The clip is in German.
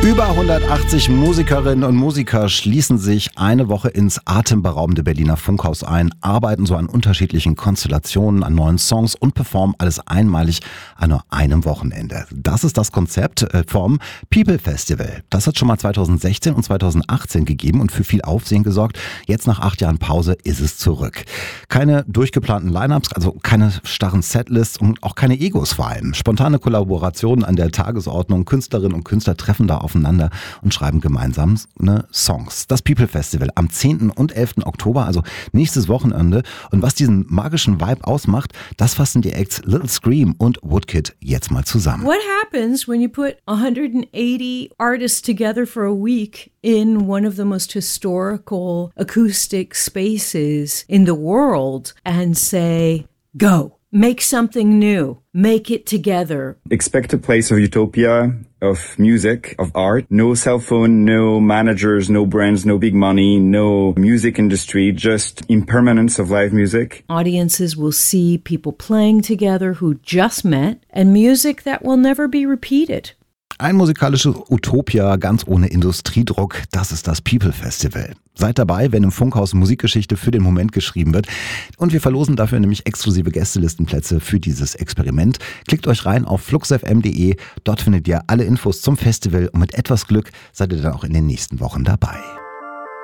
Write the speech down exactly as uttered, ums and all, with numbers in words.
Über hundertachtzig Musikerinnen und Musiker schließen sich eine Woche ins atemberaubende Berliner Funkhaus ein, arbeiten so an unterschiedlichen Konstellationen, an neuen Songs und performen alles einmalig an nur einem Wochenende. Das ist das Konzept vom People Festival. Das hat schon mal zweitausendsechzehn und zweitausendachtzehn gegeben und für viel Aufsehen gesorgt. Jetzt nach acht Jahren Pause ist es zurück. Keine durchgeplanten Lineups, also keine starren Setlists und auch keine Egos vor allem. Spontane Kollaborationen an der Tagesordnung. Künstlerinnen und Künstler treffen da aufeinander und schreiben gemeinsam ne, Songs. Das People Festival am zehnten und elften Oktober, also nächstes Wochenende. Und was diesen magischen Vibe ausmacht, das fassen die Acts Little Scream und Woodkid jetzt mal zusammen. What happens when you put one hundred eighty artists together for a week in one of the most historical acoustic spaces in the world and say, go? Make something new. Make it together. Expect a place of utopia, of music, of art. No cell phone, no managers, no brands, no big money, no music industry, just impermanence of live music. Audiences will see people playing together who just met and music that will never be repeated. Ein musikalisches Utopia ganz ohne Industriedruck, das ist das People Festival. Seid dabei, wenn im Funkhaus Musikgeschichte für den Moment geschrieben wird. Und wir verlosen dafür nämlich exklusive Gästelistenplätze für dieses Experiment. Klickt euch rein auf fluxfm punkt de. Dort findet ihr alle Infos zum Festival und mit etwas Glück seid ihr dann auch in den nächsten Wochen dabei.